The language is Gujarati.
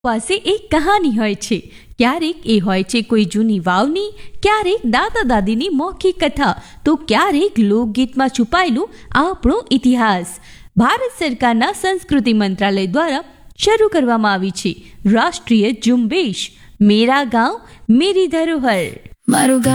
પાસે એક કહાની હોય છે. ક્યારેક એ હોય છે કોઈ જૂની વાવની, ક્યારેક દાદા દાદીની મૌખિક કથા, તો ક્યારેક લોકગીતમાં છુપાયેલું આપણો ઇતિહાસ. ભારત સરકારના સંસ્કૃતિ મંત્રાલય દ્વારા શરૂ કરવામાં આવી છે રાષ્ટ્રીય ઝુંબેશ મેરા ગાંવ મેરી ધરોહર.